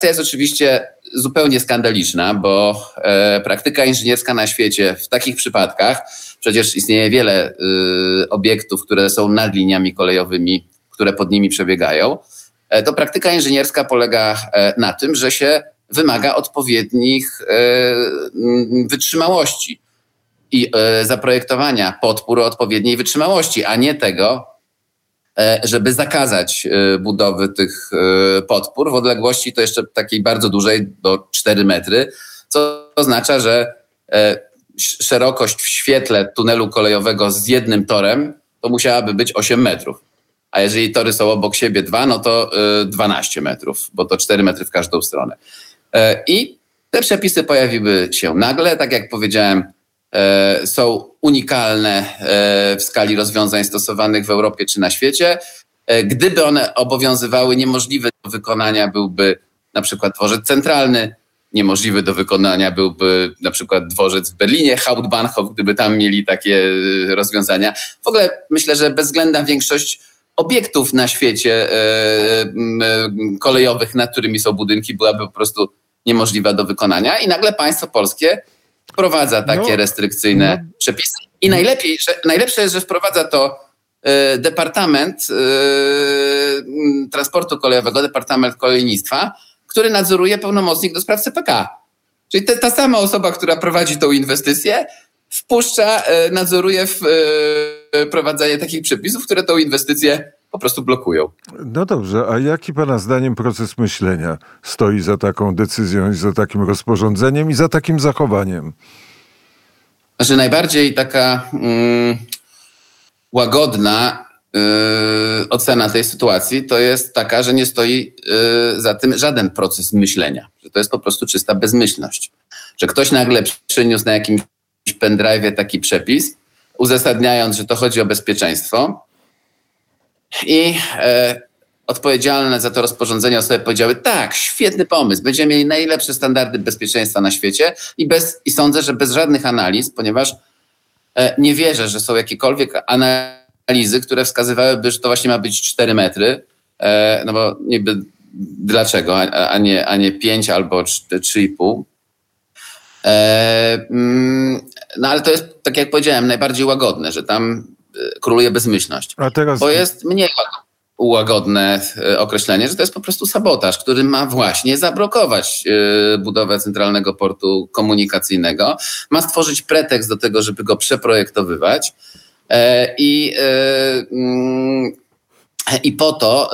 jest oczywiście zupełnie skandaliczna, bo praktyka inżynierska na świecie w takich przypadkach, przecież istnieje wiele obiektów, które są nad liniami kolejowymi, które pod nimi przebiegają, to praktyka inżynierska polega na tym, że się wymaga odpowiednich wytrzymałości i zaprojektowania podpór o odpowiedniej wytrzymałości, a nie tego, żeby zakazać budowy tych podpór w odległości to jeszcze takiej bardzo dużej, do 4 metry, co oznacza, że szerokość w świetle tunelu kolejowego z jednym torem to musiałaby być 8 metrów. A jeżeli tory są obok siebie 2, no to 12 metrów, bo to 4 metry w każdą stronę. I te przepisy pojawiły się nagle, tak jak powiedziałem, są unikalne w skali rozwiązań stosowanych w Europie czy na świecie. Gdyby one obowiązywały, niemożliwy do wykonania byłby na przykład dworzec centralny, niemożliwy do wykonania byłby na przykład dworzec w Berlinie, Hauptbahnhof, gdyby tam mieli takie rozwiązania. W ogóle myślę, że bezwzględna większość obiektów na świecie kolejowych, nad którymi są budynki, byłaby po prostu niemożliwa do wykonania i nagle państwo polskie wprowadza takie restrykcyjne przepisy. I najlepsze jest, że wprowadza to Departament Transportu Kolejowego, Departament Kolejnictwa, który nadzoruje pełnomocnik do spraw CPK. Czyli ta sama osoba, która prowadzi tą inwestycję, nadzoruje wprowadzanie takich przepisów, które tą inwestycję po prostu blokują. No dobrze, a jaki pana zdaniem proces myślenia stoi za taką decyzją i za takim rozporządzeniem i za takim zachowaniem? Znaczy najbardziej taka łagodna ocena tej sytuacji to jest taka, że nie stoi za tym żaden proces myślenia. Że to jest po prostu czysta bezmyślność. Że ktoś nagle przyniósł na jakimś pendrive'ie taki przepis, uzasadniając, że to chodzi o bezpieczeństwo i odpowiedzialne za to rozporządzenie osoby powiedziały, tak, świetny pomysł, będziemy mieli najlepsze standardy bezpieczeństwa na świecie i sądzę, że bez żadnych analiz, ponieważ nie wierzę, że są jakiekolwiek analizy, które wskazywałyby, że to właśnie ma być 4 metry, no bo niby dlaczego, a nie 5 albo 3,5. No ale to jest, tak jak powiedziałem, najbardziej łagodne, że tam króluje bezmyślność. Bo jest mniej łagodne określenie, że to jest po prostu sabotaż, który ma właśnie zablokować budowę centralnego portu komunikacyjnego, ma stworzyć pretekst do tego, żeby go przeprojektowywać i po to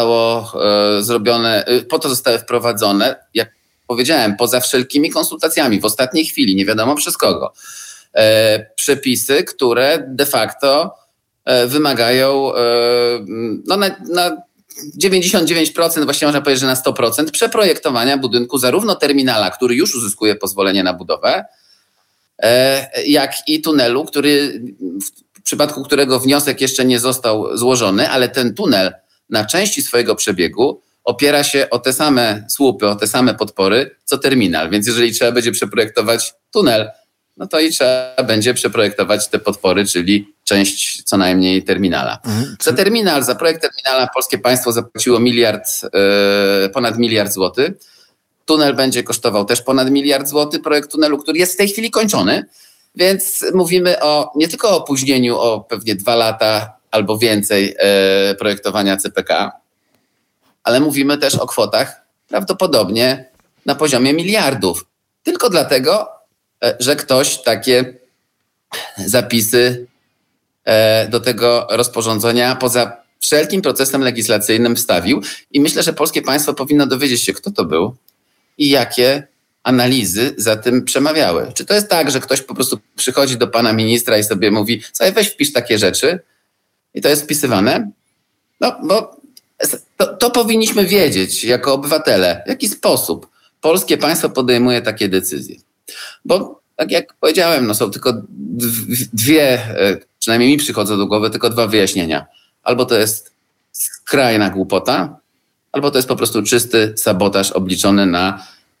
zostały wprowadzone, jak powiedziałem, poza wszelkimi konsultacjami, w ostatniej chwili, nie wiadomo przez kogo, przepisy, które de facto wymagają na 99%, właściwie można powiedzieć, że na 100% przeprojektowania budynku zarówno terminala, który już uzyskuje pozwolenie na budowę, jak i tunelu, w przypadku którego wniosek jeszcze nie został złożony, ale ten tunel na części swojego przebiegu opiera się o te same słupy, o te same podpory, co terminal. Więc jeżeli trzeba będzie przeprojektować tunel, no to i trzeba będzie przeprojektować te podpory, czyli część co najmniej terminala. Za projekt terminala polskie państwo zapłaciło ponad 1 miliard złotych. Tunel będzie kosztował też ponad 1 miliard złotych. Projekt tunelu, który jest w tej chwili kończony, więc mówimy nie tylko o opóźnieniu o pewnie 2 lata albo więcej projektowania CPK, ale mówimy też o kwotach prawdopodobnie na poziomie miliardów. Tylko dlatego, że ktoś takie zapisy do tego rozporządzenia poza wszelkim procesem legislacyjnym wstawił. I myślę, że polskie państwo powinno dowiedzieć się, kto to był i jakie analizy za tym przemawiały. Czy to jest tak, że ktoś po prostu przychodzi do pana ministra i sobie mówi, sobie weź wpisz takie rzeczy i to jest wpisywane? No, bo to powinniśmy wiedzieć jako obywatele, w jaki sposób polskie państwo podejmuje takie decyzje. Bo tak jak powiedziałem, są tylko dwie, przynajmniej mi przychodzą do głowy, tylko 2 wyjaśnienia. Albo to jest skrajna głupota, albo to jest po prostu czysty sabotaż obliczony na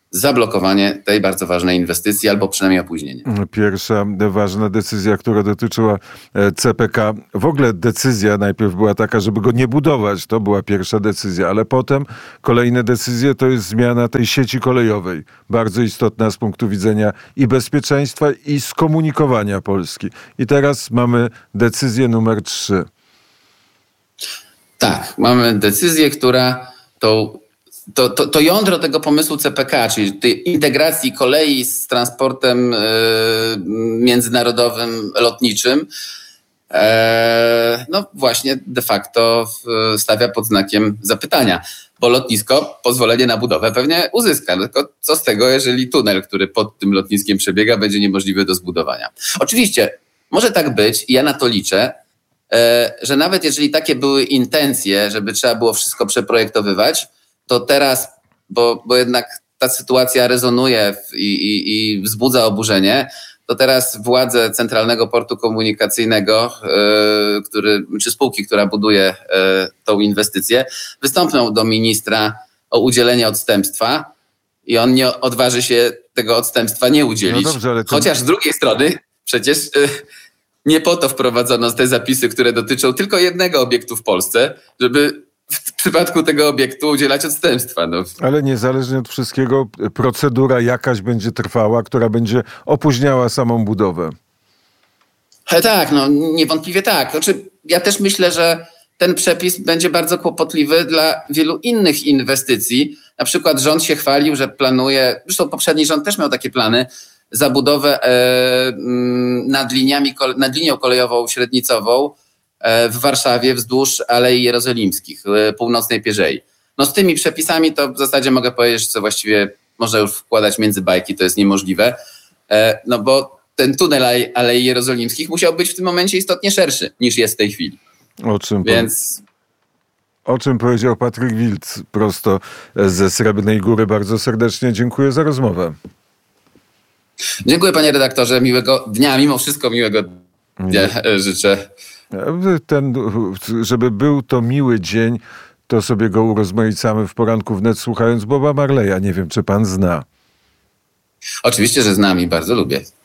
zablokowanie tej bardzo ważnej inwestycji albo przynajmniej opóźnienie. Pierwsza ważna decyzja, która dotyczyła CPK, w ogóle decyzja najpierw była taka, żeby go nie budować, to była pierwsza decyzja, ale potem kolejne decyzje to jest zmiana tej sieci kolejowej, bardzo istotna z punktu widzenia i bezpieczeństwa, i skomunikowania Polski. I teraz mamy decyzję numer 3. Tak, mamy decyzję, która to jądro tego pomysłu CPK, czyli tej integracji kolei z transportem międzynarodowym, lotniczym, no właśnie de facto stawia pod znakiem zapytania, bo lotnisko pozwolenie na budowę pewnie uzyska. Tylko co z tego, jeżeli tunel, który pod tym lotniskiem przebiega, będzie niemożliwy do zbudowania. Oczywiście może tak być i ja na to liczę, że nawet jeżeli takie były intencje, żeby trzeba było wszystko przeprojektowywać, to teraz, bo jednak ta sytuacja rezonuje i wzbudza oburzenie, to teraz władze Centralnego Portu Komunikacyjnego, czy spółki, która buduje tą inwestycję, wystąpią do ministra o udzielenie odstępstwa i on nie odważy się tego odstępstwa nie udzielić. No dobrze, ale chociaż z drugiej strony przecież nie po to wprowadzono te zapisy, które dotyczą tylko jednego obiektu w Polsce, żeby w przypadku tego obiektu udzielać odstępstwa. No. Ale niezależnie od wszystkiego procedura jakaś będzie trwała, która będzie opóźniała samą budowę. Tak, no niewątpliwie tak. Znaczy, ja też myślę, że ten przepis będzie bardzo kłopotliwy dla wielu innych inwestycji. Na przykład rząd się chwalił, że planuje, zresztą poprzedni rząd też miał takie plany, zabudowę nad linią kolejową średnicową w Warszawie wzdłuż Alei Jerozolimskich, północnej Pierzei. No z tymi przepisami to w zasadzie mogę powiedzieć, że właściwie można już wkładać między bajki, to jest niemożliwe, no bo ten tunel Alei Jerozolimskich musiał być w tym momencie istotnie szerszy niż jest w tej chwili. O czym powiedział Patryk Wilc prosto ze Srebrnej Góry. Bardzo serdecznie dziękuję za rozmowę. Dziękuję, panie redaktorze, miłego dnia, mimo wszystko miłego dnia życzę. Żeby był to miły dzień, to sobie go urozmaicamy w poranku wnet, słuchając Boba Marleya. Nie wiem, czy pan zna. Oczywiście, że znam i bardzo lubię.